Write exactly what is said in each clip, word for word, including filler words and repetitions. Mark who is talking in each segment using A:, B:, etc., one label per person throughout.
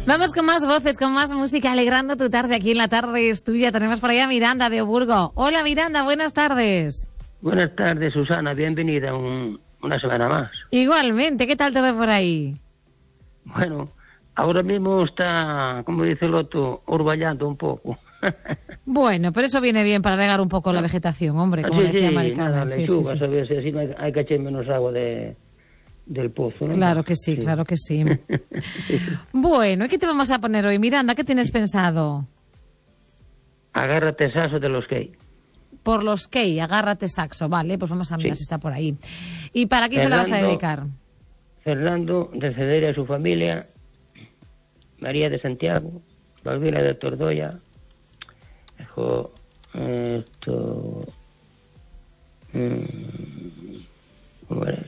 A: Vamos con más voces, con más música, alegrando tu tarde. Aquí en La Tarde es Tuya. Tenemos por ahí a Miranda de Oburgo. Hola Miranda, buenas tardes.
B: Buenas tardes, Susana, bienvenida un, una semana más.
A: Igualmente, ¿qué tal te ve por ahí?
B: Bueno, ahora mismo está, como dice el otro, urballando un poco.
A: Bueno, pero eso viene bien para regar un poco la vegetación, hombre, como
B: sí,
A: decía
B: sí,
A: Maricana.
B: nada,
A: Sí,
B: lechuga,
A: sí, sí.
B: ¿sabes? Así no hay, hay que echar menos agua de, del pozo, ¿no?
A: Claro que sí,
B: sí.
A: claro que sí.
B: Sí.
A: Bueno, ¿y qué te vamos a poner hoy, Miranda? ¿Qué tienes pensado?
B: Agárrate saso de los que hay.
A: Por los que, agárrate saxo. Vale, pues vamos a mirar
B: Sí.
A: si está por ahí. ¿Y para quién se la vas a dedicar?
B: Fernando, de Cedera y su familia, María de Santiago, Balbina de Tordoya, dejó esto... Mmm, ¿cómo era?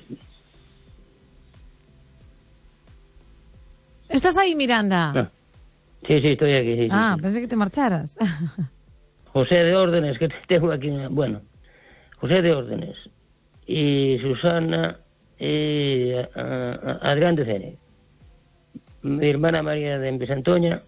A: ¿Estás ahí, Miranda?
B: No. Sí, sí, estoy aquí. Sí,
A: ah,
B: sí, sí.
A: pensé que te marcharas.
B: José de Órdenes, que tengo aquí. Bueno, José de Órdenes. Y Susana y a, a, Adrián de Cene. Mi hermana María de Empesantoña.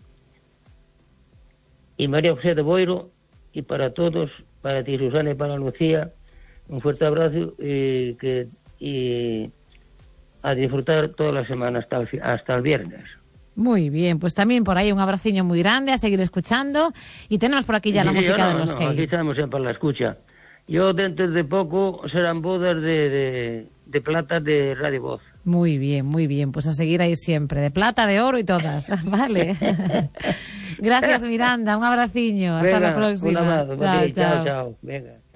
B: Y María José de Boiro. Y para todos, para ti, Susana, y para Lucía, un fuerte abrazo y, que, y a disfrutar toda la semana hasta el, hasta el viernes.
A: Muy bien, pues también por ahí un abraciño muy grande, a seguir escuchando. Y tenemos por aquí ya la
B: sí,
A: música
B: no,
A: de los
B: no,
A: que...
B: aquí estamos siempre a la escucha. Yo dentro de poco serán bodas de, de, de plata de Radio Voz.
A: Muy bien, muy bien, pues a seguir ahí siempre, de plata, de oro y todas, vale. Gracias Miranda, un abraciño, hasta
B: Venga,
A: la próxima.
B: Un abrazo,
A: chao,
B: chao,
A: chao.
B: chao. Venga.